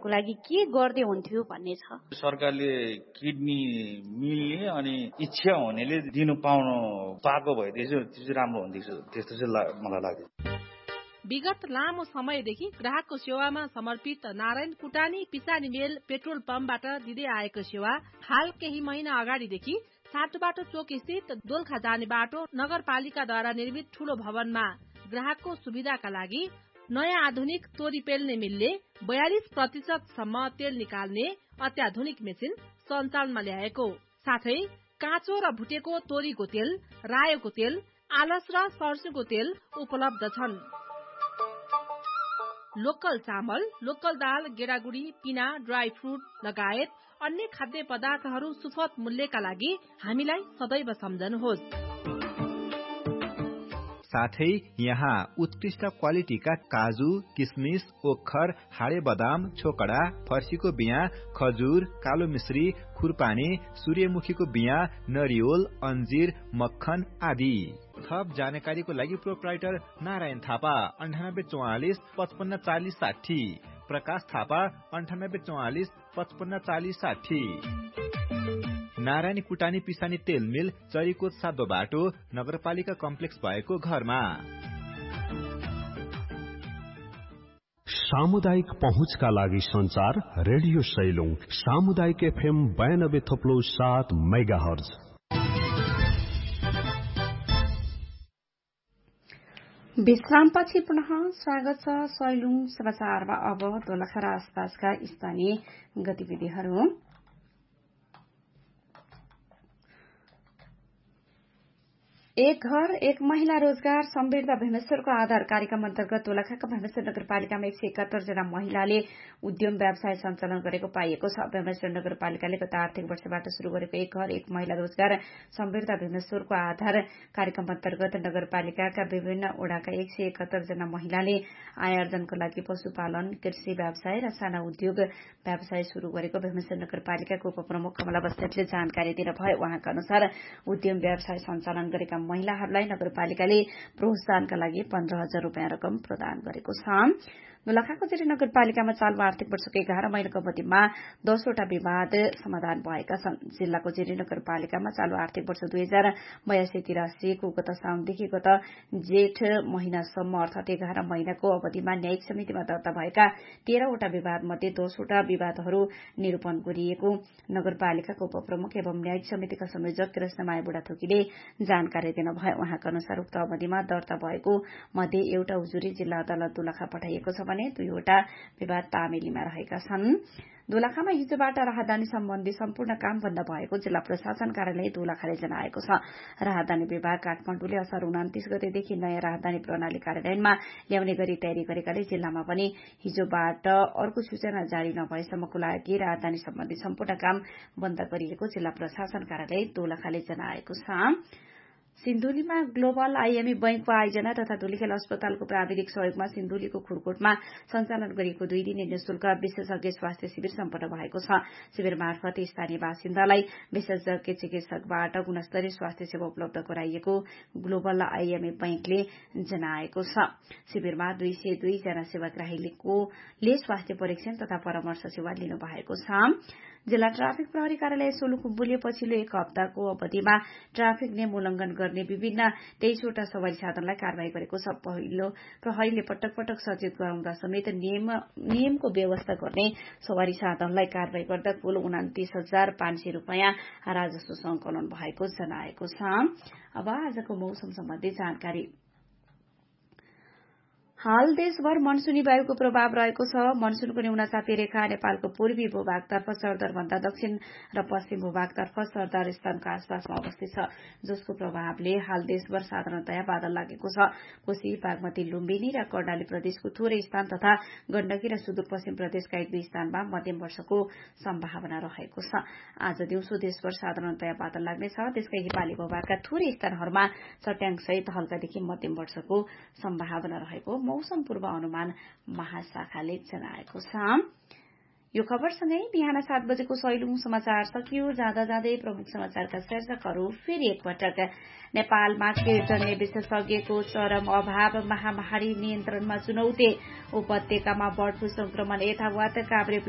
लागि के गर्दै हुन्थ्यो भन्ने छ। सरकारले किडनी मिल्ने अनि इच्छा हुनेले दिनु पाएको भएदेखि त्यो राम्रो हुन्थ्यो त्यस्तो चाहिँ मलाई लाग्यो। विगत लामो समयदेखि ग्राहकको सेवामा समर्पित नारायण कुटानी पिसानी मेल पेट्रोल पम्पबाट दिँदै आएको सेवा हाल केही महिना अगाडिदेखि साटोबाटो चोक स्थित दोलखा जाने बाटो नगरपालिकाद्वारा निर्मित ठूलो भवनमा ग्राहकको सुविधाका लागि नयाँ आधुनिक तोरी पेल्ने मिलले 42% सम्म तेल निकाल्ने अत्याधुनिक मेसिन सञ्चालनमा ल्याएको साथै काँचो र भुटेको तोरीको तेल, रायोको तेल, आलस र सर्स्युको तेल उपलब्ध छन्। लोकल चामल, लोकल दाल, गेडागुडी, पिना, ड्राई फ्रुट लगायत अन्य खाद्य पदार्थहरू सुपथ मूल्यका लागि हामीलाई सदैव सम्झनुहोस्। साथै यहाँ उत्कृष्ट क्वालिटीका काजु, किसमिस, ओखर, हाडे बदाम, छोकडा, फर्सीको बिया, खजुर, कालो मिश्री, खुरपानी, सूर्यमुखीको बिया, नरिवल, अन्जीर, मक्खन आदि। थप जानकारीको लागि प्रोप्राइटर नारायण थापा 9844 55 40 60, प्रकाश थापा 9844 55 40 60। नारायणी कुटानी पिसानी तेल मिल चरीकोट सातो बाटो नगरपालिका कम्प्लेक्स भएको घरमा। सामुदायिक पहुँचका लागि संचार रेडियो सैलुङ सामुदायिक FM 92.7 मेगाहर्ज। विश्रामपछि पुनः स्वागत छ सैलुङ समाचारमा। अब दोलखा र आसपासका स्थानीय गतिविधिहरू। एक घर एक महिला रोजगार समृद्ध भीमेश्वरको आधार कार्यक्रम अन्तर्गत दोलखाका भीमेश्वर नगरपालिकामा 171 जना महिलाले उद्यम व्यवसाय सञ्चालन गरेको पाइएको छ। भीमेश्वर नगरपालिकाले गत आर्थिक वर्षबाट शुरू गरेको एक घर एक महिला रोजगार समृद्ध भीमेश्वरको आधार कार्यक्रम अन्तर्गत नगरपालिकाका विभिन्न वडाका 171 जना महिलाले आय आर्जनको लागि पशुपालन, कृषि व्यवसाय र साना उद्योग व्यवसाय शुरू गरेको भीमेश्वर नगरपालिकाको उपप्रमुख कमला बस्नेतले जानकारी दिनुभयो। उहाँका अनुसार उद्यम व्यवसाय सञ्चालन गरेका महिलाहरूलाई नगरपालिकाले प्रोत्साहनका लागि 15,000 रुपियाँ रकम प्रदान गरेको छ। दोलखाको जिरी नगरपालिकामा चालु आर्थिक वर्षको 11 महिनाको अवधिमा 10 वटा विवाद समाधान भएका छन्। जिल्लाको जिरी नगरपालिकामा चालु आर्थिक वर्ष 2082-83 को गत साउनदेखि गत जेठ महिनासम्म अर्थात 11 महिनाको अवधिमा न्यायिक समितिमा दर्ता भएका 13 वटा विवाद मध्ये 10 वटा विवादहरू निरूपण गरिएको नगरपालिकाको उपप्रमुख एवं न्यायिक समितिका संयोजक कृष्णमाया बुढाथोकीले जानकारी दिनुभयो। उहाँका अनुसार उक्त अवधिमा दर्ता भएको मध्ये एउटा उजुरी जिल्ला अदालत दोलखा पठाइएको छ भने 2 वटा विवाद तामेलीमा रहेका छन्। दोलखामा हिजोबाट राहदानी सम्बन्धी सम्पूर्ण काम बन्द भएको जिल्ला प्रशासन कार्यालय दोलखाले जनाएको छ। राहदानी विभाग काठमाडौँले असार 29 गतेदेखि नयाँ राहदानी प्रणाली कार्यान्वयनमा ल्याउने गरी तयारी गरेकाले जिल्लामा पनि हिजोबाट अर्को सूचना जारी नभएसम्मको लागि राहदानी सम्बन्धी सम्पूर्ण काम बन्द गरिएको जिल्ला प्रशासन कार्यालय दोलखाले जनाएको छ। सिन्धुलीमा ग्लोबल आईएमई बैंकको आयोजना तथा धुलीखेल अस्पतालको प्राविधिक सहयोगमा सिन्धुलीको खुरकोटमा सञ्चालन गरिएको 2 दिने निशुल्क विशेषज्ञ स्वास्थ्य शिविर सम्पन्न भएको छ। शिविर मार्फत स्थानीय बासिन्दालाई विशेषज्ञ चिकित्सकबाट गुणस्तरीय स्वास्थ्य सेवा उपलब्ध गराइएको ग्लोबल आईएमई बैंकले जनाएको छ। शिविरमा 202 जना सेवाग्राहीले स्वास्थ्य परीक्षण तथा परामर्श सेवा लिनु भएको छ। जिल्ला ट्राफिक प्रहरी कार्यालय सोलुखुम्बुले पछिल्लो 1 हप्ताको अवधिमा ट्राफिक नियम उल्लंघन गर्ने विभिन्न 23 वटा सवारी साधनलाई कारवाही गरेको छ। प्रहरीले पटक पटक सचेत गराउँदा समेत नियमको व्यवस्था गर्ने सवारी साधनलाई कारवाही गर्दा कुल 29,500 रुपियाँ राजस्व संकलन भएको जनाएको छ। अब आजको मौसम सम्बन्धी जानकारी। हाल देशभर मनसूनी वायुको प्रभाव रहेको छ। मनसूनको न्यून चापी रेखा नेपालको पूर्वी भूभागतर्फ सरदर भन्दा दक्षिण र पश्चिम भूभागतर्फ सरदर स्थानको आसपासमा अवस्थित छ, जसको प्रभावले हाल देशभर साधारणतया बादल लागेको छ। कोशी, बागमती, लुम्बिनी र कर्णाली प्रदेशको थोरै स्थान तथा गण्डकी र सुदूरपश्चिम प्रदेशका 1-2 स्थानमा मध्यम वर्षाको सम्भावना रहेको छ। आज दिउँसो देशभर साधारणतया बादल लाग्नेछ। त्यसकै हिमाली भूभागका थोरै स्थानहरूमा चट्याङसहित हल्कादेखि मध्यम वर्षाको सम्भावना रहेको मौसम पूर्वानुमान महाशाखाले जनाएको छ। यो खबरसँगै बिहान 7 बजेको सैलुङ समाचार सकियो। जाँदा जाँदै प्रमुख समाचारका शीर्षकहरू फेरि एकपटक। नेपालमा कीटजन्य विशेषज्ञको चरम अभाव, महामारी नियन्त्रणमा चुनौती, उपत्यकामा बर्ड फ्लू संक्रमण यथावत, काभ्रे